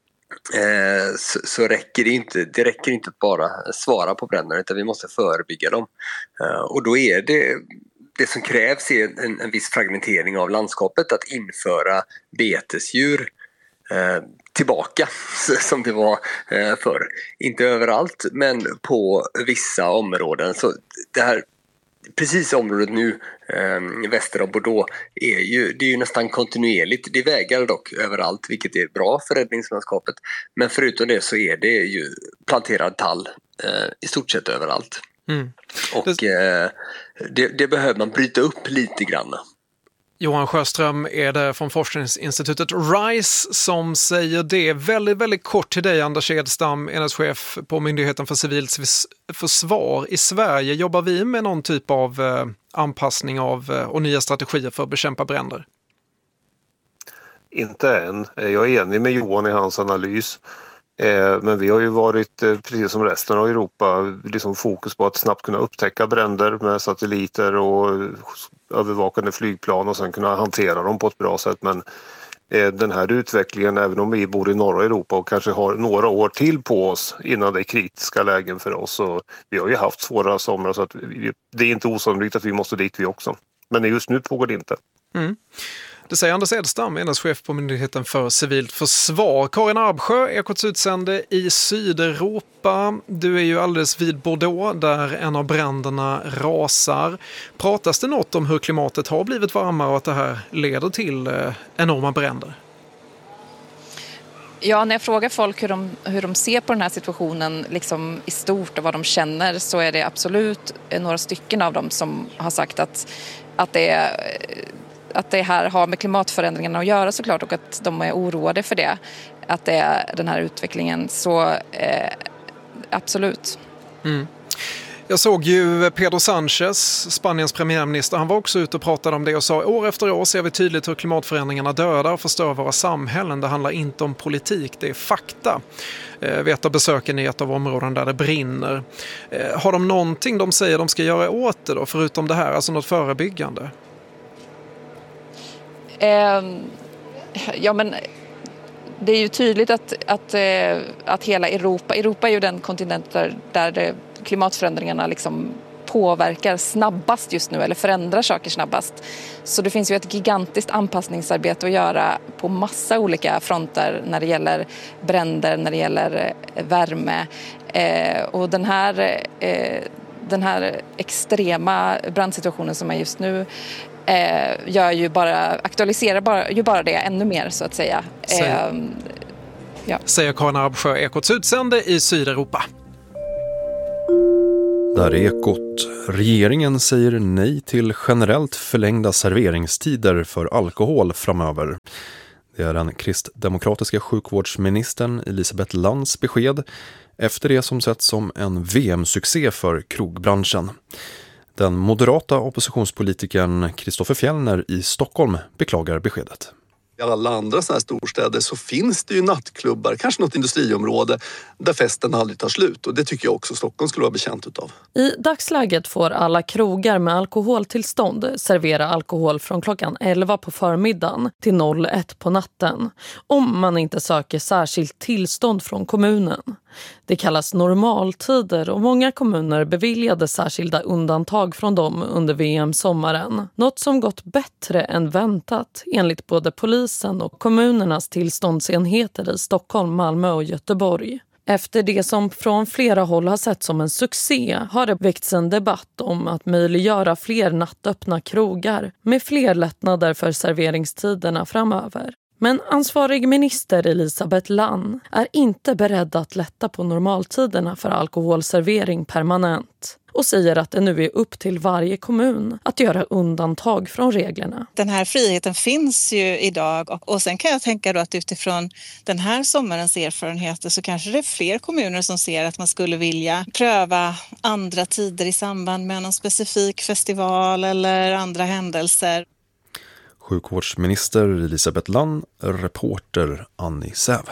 så räcker det räcker inte att bara svara på bränderna utan vi måste förebygga dem. Och då är det som krävs är en viss fragmentering av landskapet, att införa betesdjur tillbaka som det var förr. Inte överallt men på vissa områden. Så det här precis området nu väster om Bordeaux det är ju nästan kontinuerligt. Det vägar dock överallt vilket är bra för räddningslandskapet. Men förutom det så är det ju planterad tall i stort sett överallt. Och det behöver man bryta upp lite grann. Johan Sjöström är det från forskningsinstitutet RISE som säger det. Väldigt, väldigt kort till dig, Anders Edstam, enhetschef på Myndigheten för civilt försvar i Sverige. Jobbar vi med någon typ av anpassning av och nya strategier för att bekämpa bränder? Inte än. Jag är enig med Johan i hans analys. Men vi har ju varit, precis som resten av Europa, liksom fokus på att snabbt kunna upptäcka bränder med satelliter och övervakande flygplan och sen kunna hantera dem på ett bra sätt. Men den här utvecklingen, även om vi bor i norra Europa och kanske har några år till på oss innan det är kritiska lägen för oss. Så vi har ju haft svåra somrar så att det är inte osannolikt att vi måste dit vi också. Men just nu pågår det inte. Mm. Det säger Anders Edstam, enhetschef på Myndigheten för civilt försvar. Karin Arbsjö, Ekots utsände i Sydeuropa. Du är ju alldeles vid Bordeaux där en av bränderna rasar. Pratas det något om hur klimatet har blivit varmare och att det här leder till enorma bränder? Ja, när jag frågar folk hur de ser på den här situationen liksom i stort och vad de känner, så är det absolut några stycken av dem som har sagt att det här har med klimatförändringarna att göra såklart, och att de är oroade för det. Att det är den här utvecklingen, så absolut. Mm. Jag såg ju Pedro Sánchez, Spaniens premiärminister, han var också ute och pratade om det och sa: år efter år ser vi tydligt hur klimatförändringarna dödar och förstör våra samhällen. Det handlar inte om politik, det är fakta. Vi ett av besöken i ett av områden där det brinner. Har de någonting de säger de ska göra åt det då, förutom det här, alltså något förebyggande? Ja, men det är ju tydligt att hela Europa är ju den kontinent där klimatförändringarna liksom påverkar snabbast just nu, eller förändrar saker snabbast. Så det finns ju ett gigantiskt anpassningsarbete att göra på massa olika fronter när det gäller bränder, när det gäller värme. Och den här extrema brandsituationen som är just nu aktualiserar bara det ännu mer, så att säga. Säger Karin Arbsjö, Ekots utsände i Sydeuropa. Där är Ekot. Regeringen säger nej till generellt förlängda serveringstider för alkohol framöver. Det är den kristdemokratiska sjukvårdsministern Elisabeth Lands besked efter det som setts som en VM-succé för krogbranschen. Den moderata oppositionspolitikern Kristoffer Fjellner i Stockholm beklagar beskedet. I alla andra sådana här storstäder så finns det ju nattklubbar, kanske något industriområde där festen aldrig tar slut, och det tycker jag också Stockholm skulle vara bekänt utav. I dagsläget får alla krogar med alkoholtillstånd servera alkohol från klockan 11 på förmiddagen till 01 på natten, om man inte söker särskilt tillstånd från kommunen. Det kallas normaltider och många kommuner beviljade särskilda undantag från dem under VM-sommaren. Något som gått bättre än väntat enligt både polisen och kommunernas tillståndsenheter i Stockholm, Malmö och Göteborg. Efter det som från flera håll har sett som en succé har det väckts en debatt om att möjliggöra fler nattöppna krogar med fler lättnader för serveringstiderna framöver. Men ansvarig minister Elisabeth Land är inte beredd att lätta på normaltiderna för alkoholservering permanent och säger att det nu är upp till varje kommun att göra undantag från reglerna. Den här friheten finns ju idag, och sen kan jag tänka då att utifrån den här sommarens erfarenheter så kanske det är fler kommuner som ser att man skulle vilja pröva andra tider i samband med någon specifik festival eller andra händelser. Sjukvårdsminister Elisabeth Land, reporter Annie Säve.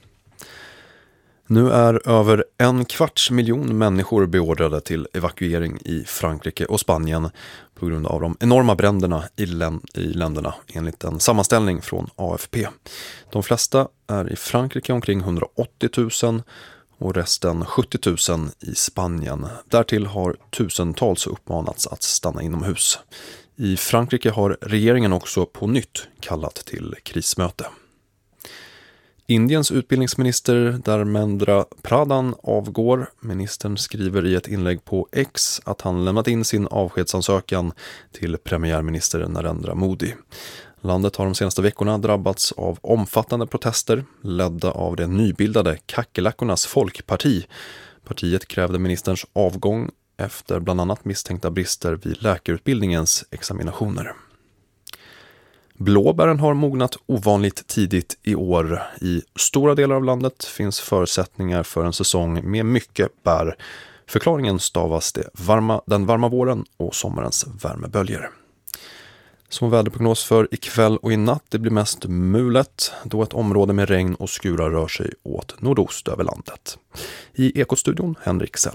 Nu är över 250 000 människor beordrade till evakuering i Frankrike och Spanien på grund av de enorma bränderna i länderna, enligt en sammanställning från AFP. De flesta är i Frankrike omkring 180 000 och resten 70 000 i Spanien. Därtill har tusentals uppmanats att stanna inomhus. I Frankrike har regeringen också på nytt kallat till krismöte. Indiens utbildningsminister Dharmendra Pradhan avgår. Ministern skriver i ett inlägg på X att han lämnat in sin avskedsansökan till premiärminister Narendra Modi. Landet har de senaste veckorna drabbats av omfattande protester ledda av det nybildade Kakelackornas folkparti. Partiet krävde ministerns avgång efter bland annat misstänkta brister vid läkarutbildningens examinationer. Blåbären har mognat ovanligt tidigt i år. I stora delar av landet finns förutsättningar för en säsong med mycket bär. Förklaringen stavas den varma våren och sommarens värmeböljer. Som väderprognos för ikväll och i natt, det blir mest mulet då ett område med regn och skurar rör sig åt nordost över landet. I Ekostudion Henrik Sell.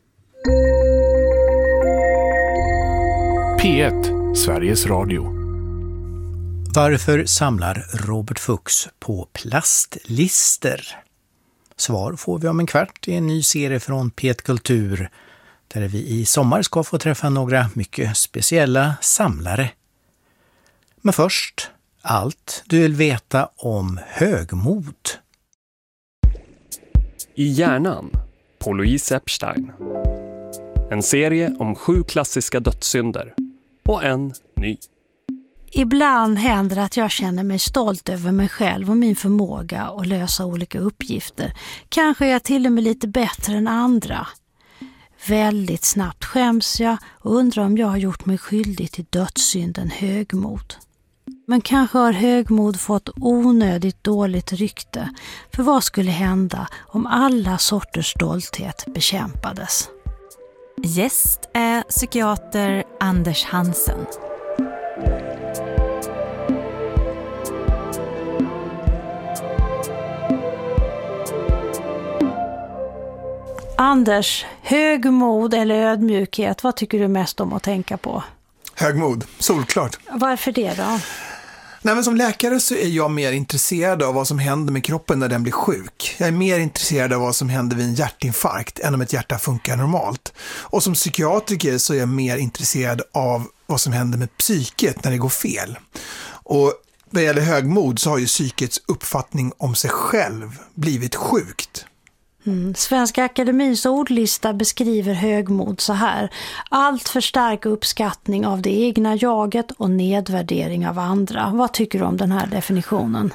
P1, Sveriges Radio. Varför samlar Robert Fuchs på plastlister? Svar får vi om en kvart i en ny serie från P1 Kultur där vi i sommar ska få träffa några mycket speciella samlare. Men först, allt du vill veta om högmod. I hjärnan på Louise Epstein. En serie om 7 klassiska dödssynder och en ny. Ibland händer att jag känner mig stolt över mig själv och min förmåga att lösa olika uppgifter. Kanske är jag till och med lite bättre än andra. Väldigt snabbt skäms jag och undrar om jag har gjort mig skyldig till dödssynden högmod. Men kanske har högmod fått onödigt dåligt rykte. För vad skulle hända om alla sorters stolthet bekämpades? Gäst är psykiater Anders Hansen. Anders, högmod eller ödmjukhet, vad tycker du mest om att tänka på? Högmod, solklart. Varför det då? Nej, men som läkare så är jag mer intresserad av vad som händer med kroppen när den blir sjuk. Jag är mer intresserad av vad som händer vid en hjärtinfarkt än om ett hjärta funkar normalt. Och som psykiatriker så är jag mer intresserad av vad som händer med psyket när det går fel. Och vad gäller högmod så har ju psykets uppfattning om sig själv blivit sjukt. Svenska Akademins ordlista beskriver högmod så här: allt för stark uppskattning av det egna jaget och nedvärdering av andra. Vad tycker du om den här definitionen?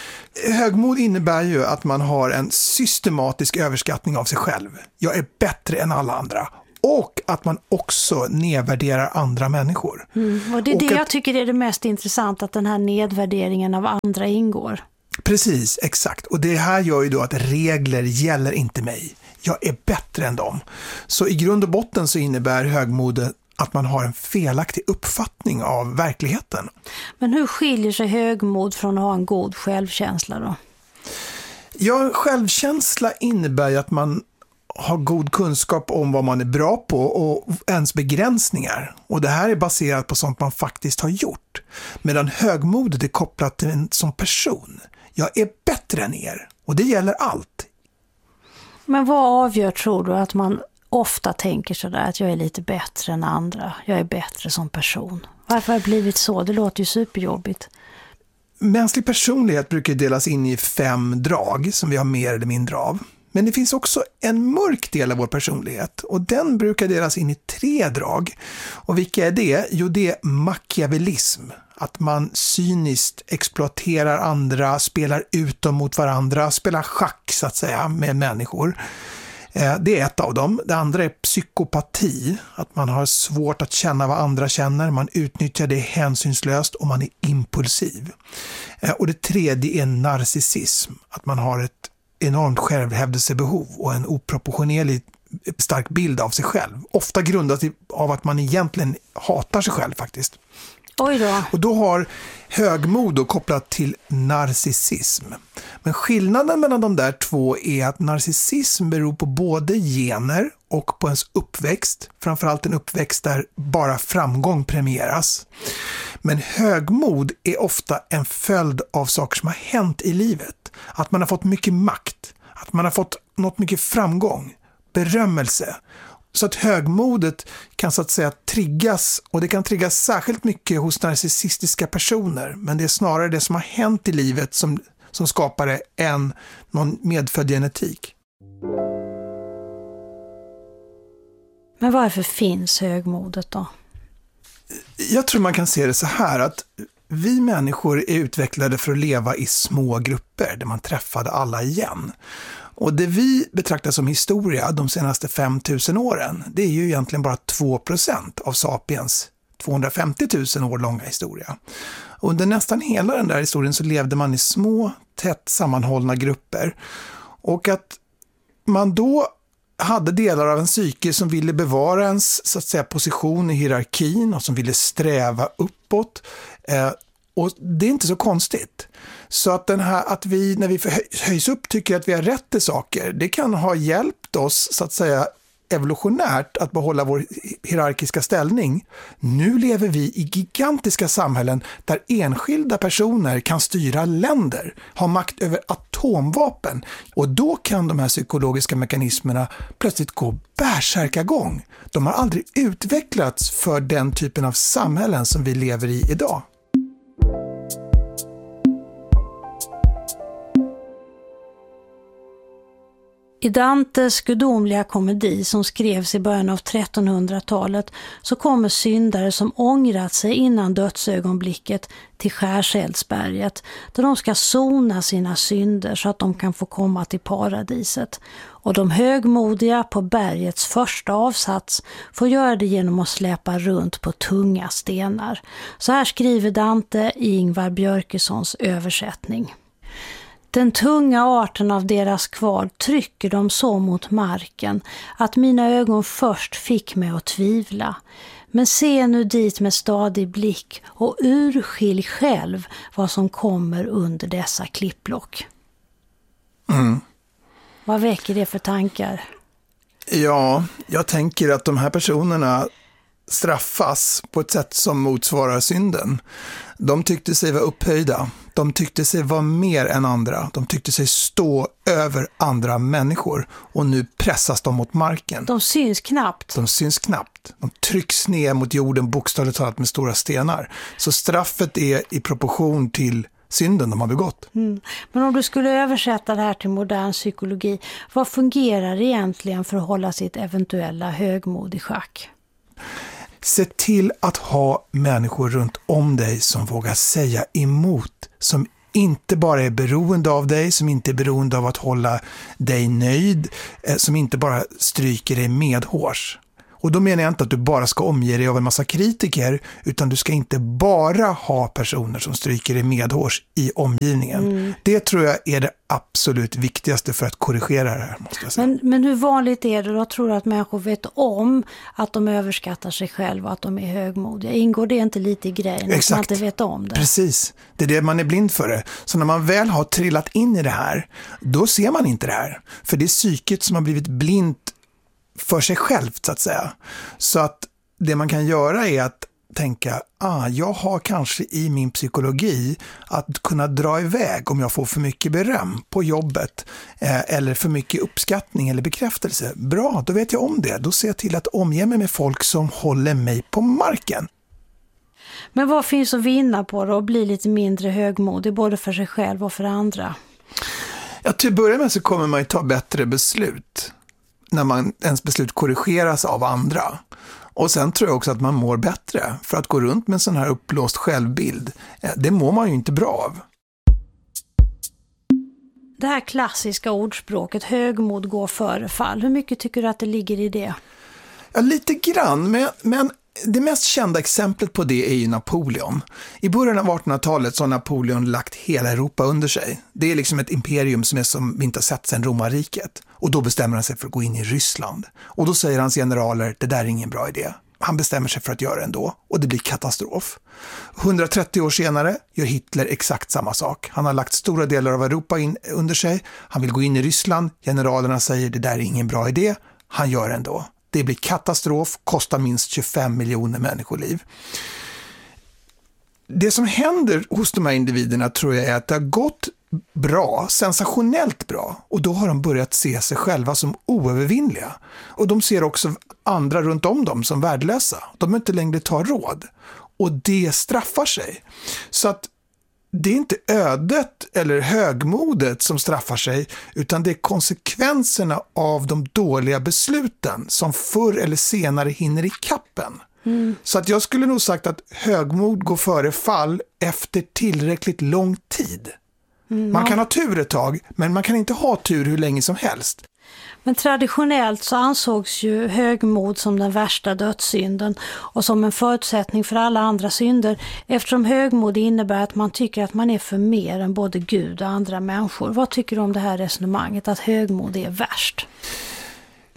Högmod innebär ju att man har en systematisk överskattning av sig själv. Jag är bättre än alla andra. Och att man också nedvärderar andra människor. Och det är det jag tycker är det mest intressant, att den här nedvärderingen av andra ingår. Precis, exakt. Och det här gör ju då att regler gäller inte mig. Jag är bättre än dem. Så i grund och botten så innebär högmodet att man har en felaktig uppfattning av verkligheten. Men hur skiljer sig högmod från att ha en god självkänsla då? Ja, självkänsla innebär ju att man har god kunskap om vad man är bra på och ens begränsningar. Och det här är baserat på sånt man faktiskt har gjort. Medan högmodet är kopplat till en som person. Jag är bättre än er. Och det gäller allt. Men vad avgör, tror du, att man ofta tänker sådär att jag är lite bättre än andra? Jag är bättre som person. Varför har det blivit så? Det låter ju superjobbigt. Mänsklig personlighet brukar delas in i 5 drag som vi har mer eller mindre av. Men det finns också en mörk del av vår personlighet och den brukar delas in i 3 drag. Och vilka är det? Jo, det är machiavellism. Att man cyniskt exploaterar andra, spelar ut dem mot varandra, spelar schack så att säga med människor. Det är ett av dem. Det andra är psykopati. Att man har svårt att känna vad andra känner. Man utnyttjar det hänsynslöst och man är impulsiv. Och det tredje är narcissism. Att man har ett enormt självhävdelsebehov och en oproportionerligt stark bild av sig själv. Ofta grundat av att man egentligen hatar sig själv faktiskt. Oj då. Och då har högmod kopplat till narcissism. Men skillnaden mellan de där 2 är att narcissism beror på både gener och på ens uppväxt. Framförallt en uppväxt där bara framgång premieras. Men högmod är ofta en följd av saker som har hänt i livet. Att man har fått mycket makt. Att man har fått något mycket framgång. Berömmelse. Så att högmodet kan så att säga triggas, och det kan triggas särskilt mycket hos narcissistiska personer, men det är snarare det som har hänt i livet som skapar det än någon medfödd genetik. Men varför finns högmodet då? Jag tror man kan se det så här att vi människor är utvecklade för att leva i små grupper där man träffade alla igen. Och det vi betraktar som historia de senaste 5000 åren, det är ju egentligen bara 2% av Sapiens 250 000 år långa historia. Och under nästan hela den där historien så levde man i små, tätt sammanhållna grupper. Och att man då hade delar av en psyke som ville bevara ens så att säga, position i hierarkin och som ville sträva uppåt. Och det är inte så konstigt. Så att, att vi när vi höjs upp tycker att vi har rätt till saker, det kan ha hjälpt oss så att säga evolutionärt att behålla vår hierarkiska ställning. Nu lever vi i gigantiska samhällen där enskilda personer kan styra länder, ha makt över atomvapen, och då kan de här psykologiska mekanismerna plötsligt gå bärsärkagång. De har aldrig utvecklats för den typen av samhällen som vi lever i idag. I Dantes gudomliga komedi som skrevs i början av 1300-talet så kommer syndare som ångrat sig innan dödsögonblicket till Skärseldsberget, där de ska sona sina synder så att de kan få komma till paradiset. Och de högmodiga på bergets första avsats får göra det genom att släpa runt på tunga stenar. Så här skriver Dante i Ingvar Björkessons översättning. Den tunga arten av deras kval trycker dem så mot marken att mina ögon först fick mig att tvivla. Men se nu dit med stadig blick och urskilj själv vad som kommer under dessa klippblock. Vad väcker det för tankar? Ja, jag tänker att de här personerna straffas på ett sätt som motsvarar synden. De tyckte sig vara upphöjda. De tyckte sig vara mer än andra. De tyckte sig stå över andra människor. Och nu pressas de mot marken. De syns knappt. De trycks ner mot jorden bokstavligt talat med stora stenar. Så straffet är i proportion till synden de har begått. Men om du skulle översätta det här till modern psykologi, vad fungerar egentligen för att hålla sitt eventuella högmod i schack? Se till att ha människor runt om dig som vågar säga emot, som inte bara är beroende av dig, som inte är beroende av att hålla dig nöjd, som inte bara stryker dig medhårs. Och då menar jag inte att du bara ska omge dig av en massa kritiker, utan du ska inte bara ha personer som stryker dig medhårs i omgivningen. Det tror jag är det absolut viktigaste för att korrigera det här, måste jag säga. Men hur vanligt är det då? Tror du att människor vet om att de överskattar sig själva, att de är högmodiga? Ingår det inte lite i grejen? Exakt. Att man inte vet om det? Precis. Det är det man är blind för det. Så när man väl har trillat in i det här, då ser man inte det här. För det är psyket som har blivit blint för sig självt, så att säga. Så att det man kan göra är att tänka, jag har kanske i min psykologi att kunna dra iväg om jag får för mycket beröm på jobbet eller för mycket uppskattning eller bekräftelse. Bra, då vet jag om det. Då ser jag till att omge mig med folk som håller mig på marken. Men vad finns att vinna på då att bli lite mindre högmodig både för sig själv och för andra? Ja, till att börja med så kommer man ju ta bättre beslut när ens beslut korrigeras av andra. Och sen tror jag också att man mår bättre. För att gå runt med en sån här upplåst självbild, det mår man ju inte bra av. Det här klassiska ordspråket, högmod går före fall. Hur mycket tycker du att det ligger i det? Ja, lite grann, men det mest kända exemplet på det är ju Napoleon. I början av 1800-talet så har Napoleon lagt hela Europa under sig. Det är liksom ett imperium som vi inte har sett sedan Romarriket. Och då bestämmer han sig för att gå in i Ryssland. Och då säger hans generaler, det där är ingen bra idé. Han bestämmer sig för att göra det ändå. Och det blir katastrof. 130 år senare gör Hitler exakt samma sak. Han har lagt stora delar av Europa under sig. Han vill gå in i Ryssland. Generalerna säger, det där är ingen bra idé. Han gör det ändå. Det blir katastrof, kostar minst 25 miljoner människoliv. Det som händer hos de här individerna tror jag är att det har gått bra, sensationellt bra. Och då har de börjat se sig själva som oövervinnliga. Och de ser också andra runt om dem som värdelösa. De inte längre tar råd. Och det straffar sig. Så att det är inte ödet eller högmodet som straffar sig, utan det är konsekvenserna av de dåliga besluten som förr eller senare hinner i kappen. Så att jag skulle nog sagt att högmod går före fall efter tillräckligt lång tid. Man kan ha tur ett tag, men man kan inte ha tur hur länge som helst. Men traditionellt så ansågs ju högmod som den värsta dödssynden och som en förutsättning för alla andra synder, eftersom högmod innebär att man tycker att man är för mer än både Gud och andra människor. Vad tycker du om det här resonemanget att högmod är värst?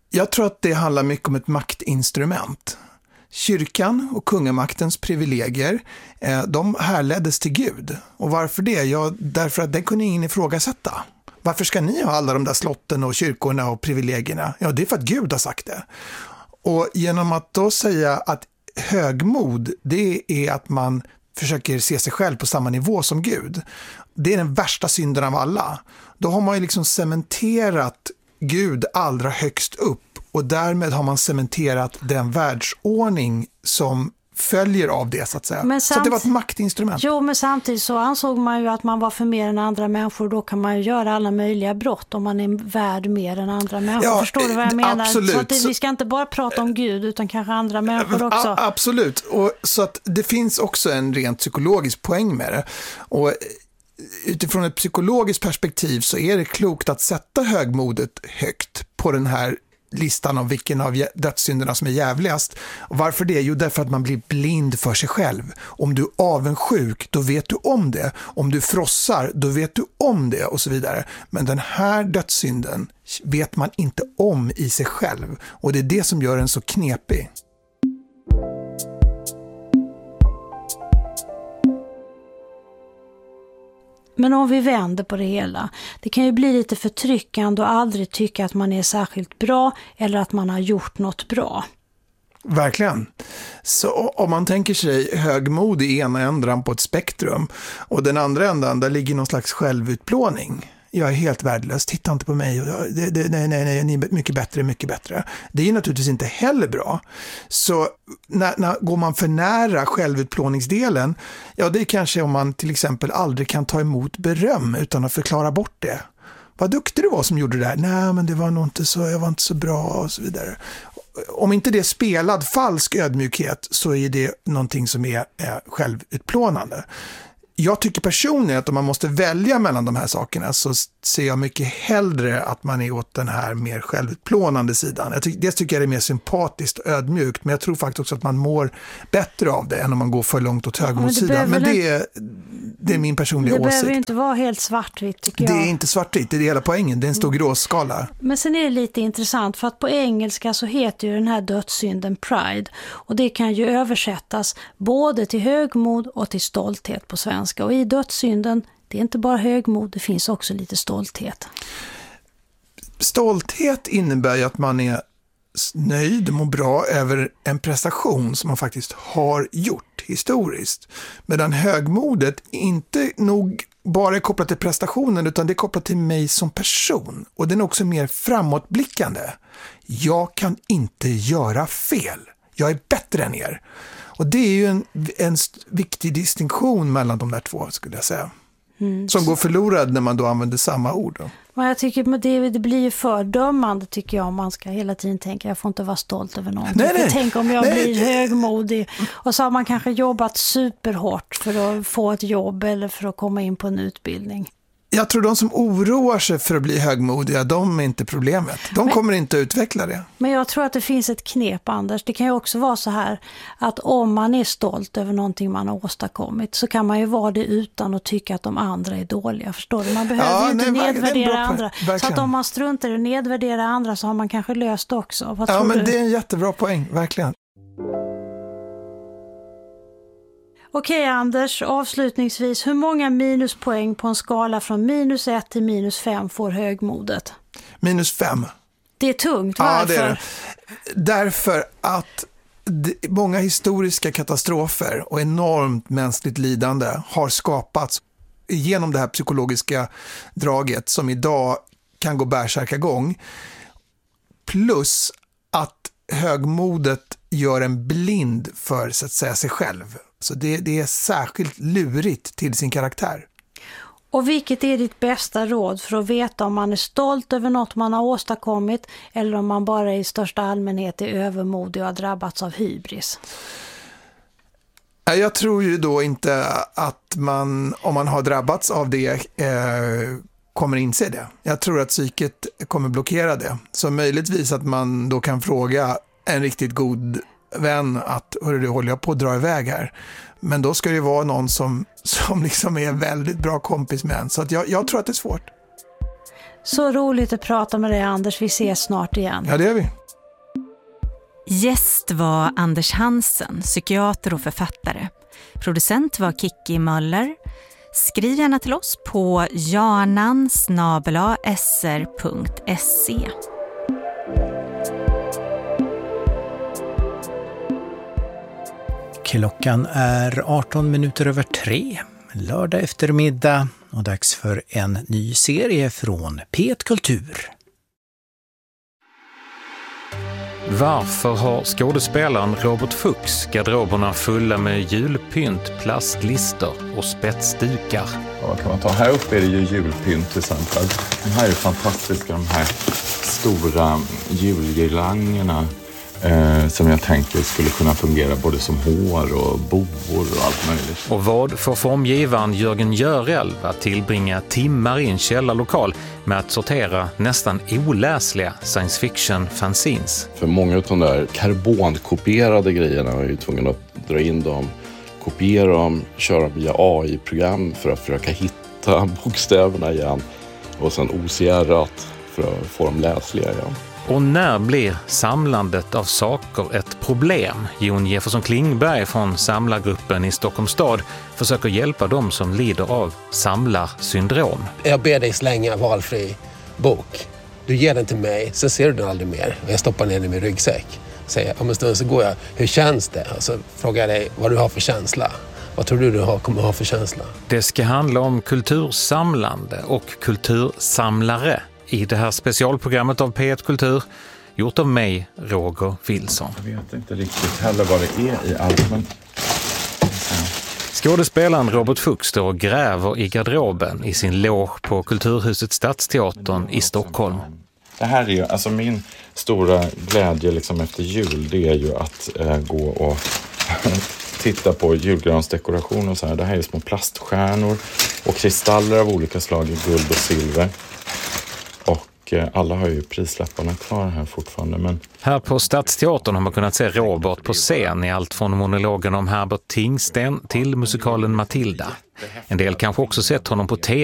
Jag tror att det handlar mycket om ett maktinstrument. Kyrkan och kungamaktens privilegier, de härleddes till Gud. Och varför det? Ja, därför att det kunde ingen ifrågasätta. Varför ska ni ha alla de där slotten och kyrkorna och privilegierna? Ja, det är för att Gud har sagt det. Och genom att då säga att högmod, det är att man försöker se sig själv på samma nivå som Gud. Det är den värsta synden av alla. Då har man ju liksom cementerat Gud allra högst upp och därmed har man cementerat den världsordning som följer av det så att säga. Så det var ett maktinstrument. Jo, men samtidigt så ansåg man ju att man var för mer än andra människor. Då kan man ju göra alla möjliga brott om man är värd mer än andra människor. Ja, förstår du vad jag menar? Absolut. Så att vi ska inte bara prata om Gud utan kanske andra människor också. Absolut. Och så att det finns också en rent psykologisk poäng med det. Och utifrån ett psykologiskt perspektiv så är det klokt att sätta högmodet högt på den här listan om vilken av dödssynderna som är jävligast. Och varför det? Jo, därför att man blir blind för sig själv. Om du är avundsjuk, då vet du om det. Om du frossar, då vet du om det och så vidare. Men den här dödssynden vet man inte om i sig själv. Och det är det som gör den så knepig. Men om vi vänder på det hela, det kan ju bli lite förtryckande och aldrig tycka att man är särskilt bra eller att man har gjort något bra. Verkligen. Så om man tänker sig högmod i ena ändan på ett spektrum och den andra ändan där ligger någon slags självutplåning. Jag är helt värdelös, titta inte på mig. Nej, ni är mycket bättre. Det är ju naturligtvis inte heller bra. Så när går man för nära självutplåningsdelen, ja det är kanske om man till exempel aldrig kan ta emot beröm utan att förklara bort det. Vad duktig du var som gjorde det där. Nej, men det var nog inte så, jag var inte så bra och så vidare. Om inte det är spelad falsk ödmjukhet så är det någonting som är självutplånande. Jag tycker personligen att om man måste välja mellan de här sakerna så ser jag mycket hellre att man är åt den här mer självutplånande sidan. Dels tycker jag det är mer sympatiskt och ödmjukt, men jag tror faktiskt också att man mår bättre av det än om man går för långt åt högmodssidan. Men det är min personliga åsikt. Det behöver inte vara helt svartvitt tycker jag. Det är inte svartvitt, det är hela poängen. Det är en stor gråskala. Men sen är det lite intressant för att på engelska så heter ju den här dödssynden pride. Och det kan ju översättas både till högmod och till stolthet på svenska. Och i dödssynden, det är inte bara högmod, det finns också lite stolthet. Stolthet innebär ju att man är nöjd och mår bra över en prestation som man faktiskt har gjort historiskt. Medan högmodet inte nog bara är kopplat till prestationen utan det är kopplat till mig som person. Och den är också mer framåtblickande. Jag kan inte göra fel. Jag är bättre än er. Och det är ju en viktig distinktion mellan de där två skulle jag säga. Som går förlorad när man då använder samma ord. Då. Men jag tycker det blir ju fördömande tycker jag om man ska hela tiden tänka jag får inte vara stolt över någonting. Nej. Tänk om jag blir högmodig och så har man kanske jobbat superhårt för att få ett jobb eller för att komma in på en utbildning. Jag tror de som oroar sig för att bli högmodiga, de är inte problemet. De kommer inte att utveckla det. Men jag tror att det finns ett knep, Anders. Det kan ju också vara så här att om man är stolt över någonting man har åstadkommit så kan man ju vara det utan att tycka att de andra är dåliga. Förstår du? Man behöver inte nedvärdera andra. Verkligen. Så att om man struntar i att nedvärdera andra så har man kanske löst också. Vad tror men du? Det är en jättebra poäng, verkligen. Okej Anders, avslutningsvis, hur många minuspoäng på en skala från -1 till -5 får högmodet? -5. Det är tungt, varför? Ja, det är det. Därför att många historiska katastrofer och enormt mänskligt lidande har skapats genom det här psykologiska draget som idag kan gå bärsärkagång. Plus att högmodet gör en blind för så att säga sig själv. Så det är särskilt lurigt till sin karaktär. Och vilket är ditt bästa råd för att veta om man är stolt över något man har åstadkommit eller om man bara i största allmänhet är övermodig och har drabbats av hybris? Jag tror ju då inte att man, om man har drabbats av det, kommer inse det. Jag tror att psyket kommer blockera det. Så möjligtvis att man då kan fråga en riktigt god vän att hörru, håller jag på att dra iväg här. Men då ska det vara någon som liksom är väldigt bra kompis med en. Så att jag tror att det är svårt. Så roligt att prata med dig, Anders. Vi ses snart igen. Ja, det gör vi. Gäst var Anders Hansen, psykiater och författare. Producent var Kiki Möller. Skriv gärna till oss på janan@sr.se. Klockan är 18 minuter över 3, lördag eftermiddag och dags för en ny serie från P1 Kultur. Varför har skådespelaren Robert Fuchs garderoberna fulla med julpynt, plastlister och spetsdukar? Ja, vad kan man ta? Här uppe är det ju julpynt till exempel. De här är fantastiska, de här stora julgirlangerna som jag tänker skulle kunna fungera både som hår och bovor och allt möjligt. Och vad får formgivaren Jörgen Görel att tillbringa timmar i en källarlokal med att sortera nästan oläsliga science fiction fanzines? För många av de där karbonkopierade grejerna är ju tvungen att dra in dem, kopiera dem, köra via AI-program för att försöka hitta bokstäverna igen och sen OCR-at för att få dem läsliga igen. Och när blir samlandet av saker ett problem? Jon Jefferson Klingberg från samlargruppen i Stockholms stad försöker hjälpa dem som lider av samlarsyndrom. Jag ber dig slänga valfri bok. Du ger den till mig, sen ser du den aldrig mer. Jag stoppar ner den i min ryggsäck. Säger, om en stund så går jag, hur känns det? Och så frågar jag dig vad du har för känsla. Vad tror du kommer ha för känsla? Det ska handla om kultursamlande och kultursamlare i det här specialprogrammet av P1 Kultur, gjort av mig, Roger Wilson. Jag vet inte riktigt heller vad det är i allt, men... Skådespelaren Robert Fuchs står och gräver i garderoben i sin loge på Kulturhuset Stadsteatern i Stockholm. Det här är ju, alltså min stora glädje liksom efter jul, det är ju att gå och titta på julgransdekoration och så här. Det här är små plaststjärnor och kristaller av olika slag i guld och silver. Och alla har ju prislapparna kvar här fortfarande. Men... Här på Stadsteatern har man kunnat se Robert på scen i allt från monologen om Herbert Tingsten till musikalen Matilda. En del kanske också sett honom på TV